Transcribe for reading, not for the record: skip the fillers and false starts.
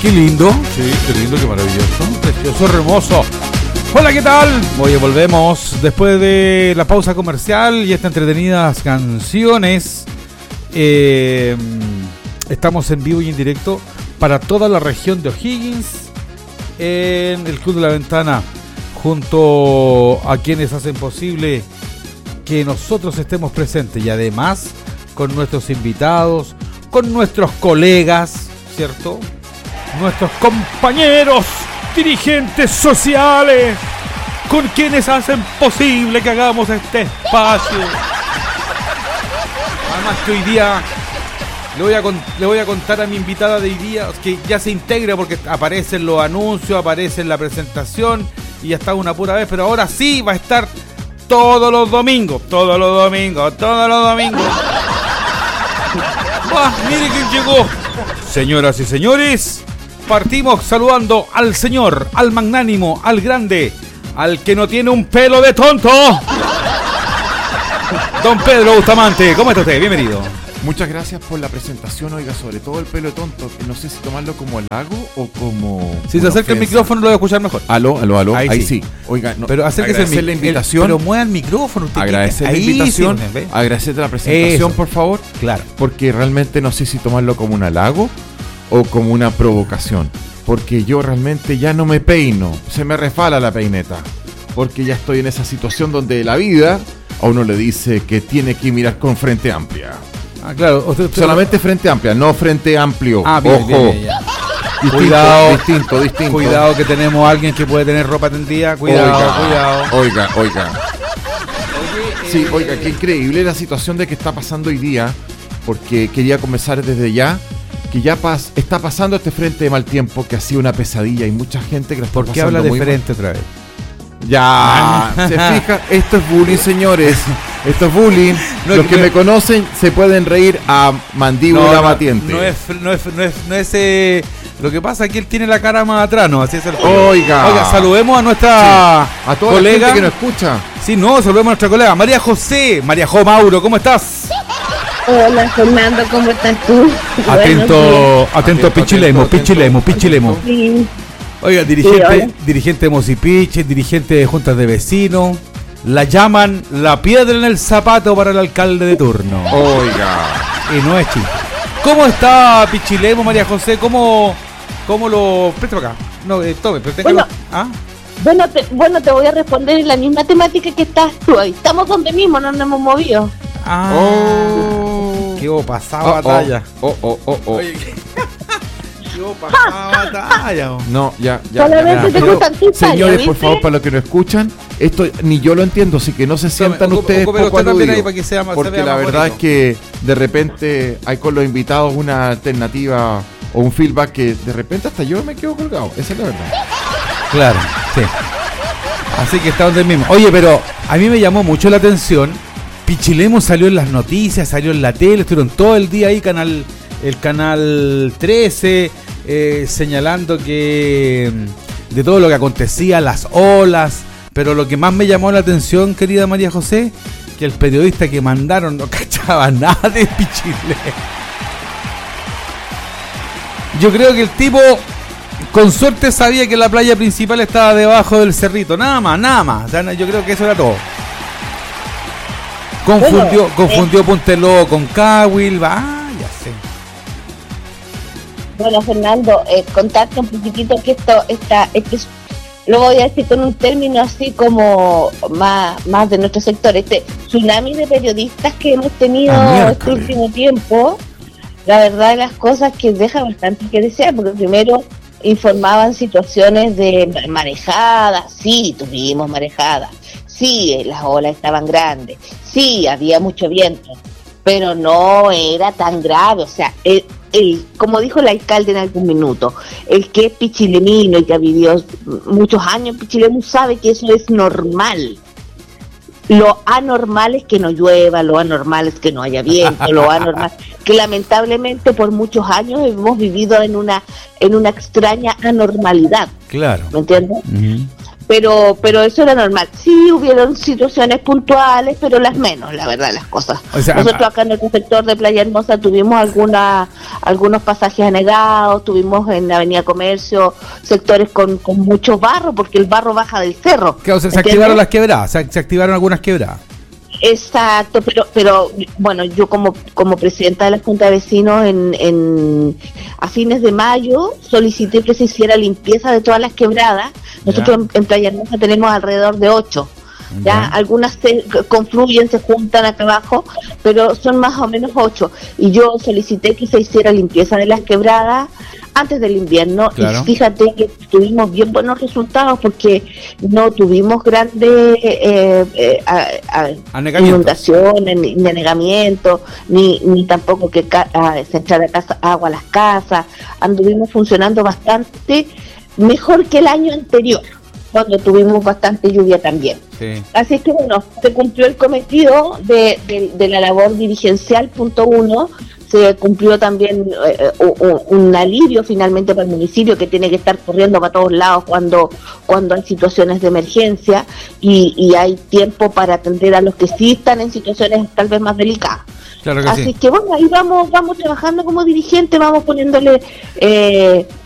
Qué lindo, sí, qué lindo, qué maravilloso, precioso, hermoso. Hola, ¿qué tal? Hoy volvemos después de la pausa comercial y estas entretenidas canciones. Estamos en vivo y en directo para toda la región de O'Higgins en el Club de la Ventana, junto a quienes hacen posible que nosotros estemos presentes y además con nuestros invitados, con nuestros colegas, ¿cierto? Nuestros compañeros, dirigentes sociales, con quienes hacen posible que hagamos este espacio. Además que hoy día le voy a contar a mi invitada de hoy día, que ya se integra porque aparecen los anuncios, aparece en la presentación y ya está una pura vez, pero ahora sí va a estar todos los domingos. Mire quién llegó. Señoras y señores, partimos saludando al señor, al magnánimo, al grande, al que no tiene un pelo de tonto. Don Pedro Bustamante, ¿cómo está usted? Bienvenido. Muchas gracias por la presentación, oiga, sobre todo el pelo de tonto. No sé si tomarlo como halago o como... Si se acerca el micrófono lo voy a escuchar mejor. Aló. Ahí sí. Oiga, no, pero acérquese la invitación. Pero mueva el micrófono. Agradecer la invitación. Sí, agradecer la presentación, por favor. Claro. Porque realmente no sé si tomarlo como un halago o como una provocación. Porque yo realmente ya no me peino. Se me resbala la peineta. Porque ya estoy en esa situación donde la vida a uno le dice que tiene que mirar con frente amplia. Ah, claro. Solamente frente amplia, no frente amplio. Ah, bien, ojo. Bien. Distinto. Cuidado que tenemos a alguien que puede tener ropa tendida. Cuidado. Oiga. Sí, oiga, qué increíble la situación de que está pasando hoy día. Porque quería comenzar desde ya. Que ya está pasando este frente de mal tiempo que ha sido una pesadilla y mucha gente que lo está pasando. ¿Por qué habla de frente otra vez? Ya, se fija, esto es bullying, señores. Esto es bullying. No, los que me conocen se pueden reír a mandíbula batiente. No es lo que pasa es que él tiene la cara más atrás, ¿no? Así es el juego. Oiga, saludemos a nuestra a toda colega la gente que nos escucha. Sí, saludemos a nuestra colega María José Mauro, ¿cómo estás? Hola Fernando, ¿cómo estás tú? Atento, pichilemo. Sí. Oiga, dirigente de Mosipiche, dirigente de juntas de vecinos, la llaman la piedra en el zapato para el alcalde de turno. Oiga. Y no es chiste. ¿Cómo está Pichilemo, María José? ¿Cómo lo... Presta para acá. No, tome, pero téngalo. Bueno, te voy a responder en la misma temática que estás tú hoy. Estamos donde mismo, no nos hemos movido. ¿Qué pasaba batalla? Oye, batalla. No, ya. Solamente te gustan tus señores, tallas, por favor, para los que no escuchan, esto ni yo lo entiendo, así que no se sientan ustedes poco aludidos, porque la verdad es que de repente hay con los invitados una alternativa o un feedback que de repente hasta yo me quedo colgado. Esa es la verdad. Claro, sí. Así que está donde mismo. Oye, pero a mí me llamó mucho la atención. Pichilemo salió en las noticias, salió en la tele, estuvieron todo el día ahí, el canal 13, señalando que de todo lo que acontecía, las olas, pero lo que más me llamó la atención, querida María José, que el periodista que mandaron no cachaba nada de Pichilemo. Yo creo que el tipo con suerte sabía que la playa principal estaba debajo del cerrito, nada más, o sea, yo creo que eso era todo. Confundió Punteló con Cahuil, ya sé. Bueno, Fernando, contarte un poquitito que esto lo voy a decir con un término así como más de nuestro sector, este tsunami de periodistas que hemos tenido este último tiempo, la verdad de las cosas que deja bastante que desear, porque primero informaban situaciones de marejadas, sí, tuvimos marejadas, sí, las olas estaban grandes, sí, había mucho viento, pero no era tan grave, o sea, como dijo el alcalde en algún minuto, el que es pichilemino y que ha vivido muchos años en Pichilemu sabe que eso es normal. Lo anormal es que no llueva, lo anormal es que no haya viento, lo anormal que lamentablemente por muchos años hemos vivido en una extraña anormalidad. Claro. ¿Me entiendes? Uh-huh. pero eso era normal. Sí, hubieron situaciones puntuales, pero las menos, la verdad, las cosas. O sea, nosotros acá en el sector de Playa Hermosa tuvimos algunos pasajes anegados, tuvimos en la Avenida Comercio sectores con mucho barro, porque el barro baja del cerro. Claro, se activaron las quebradas, se activaron algunas quebradas. Exacto, pero bueno, yo como presidenta de la Junta de Vecinos a fines de mayo solicité que se hiciera limpieza de todas las quebradas. Nosotros en Playa Hermosa tenemos alrededor de 8. Ya algunas se confluyen, se juntan acá abajo, pero son más o menos 8. Y yo solicité que se hiciera limpieza de las quebradas antes del invierno. Claro. Y fíjate que tuvimos bien buenos resultados porque no tuvimos grandes inundaciones, ni anegamientos, ni tampoco que se echara agua a las casas. Anduvimos funcionando bastante mejor que el año anterior, cuando tuvimos bastante lluvia también. Sí. Así que bueno, se cumplió el cometido de la labor dirigencial, punto 1. Se cumplió también un alivio finalmente para el municipio, que tiene que estar corriendo para todos lados cuando hay situaciones de emergencia y hay tiempo para atender a los que sí están en situaciones tal vez más delicadas. Claro que así que bueno, ahí vamos trabajando como dirigente, vamos poniéndole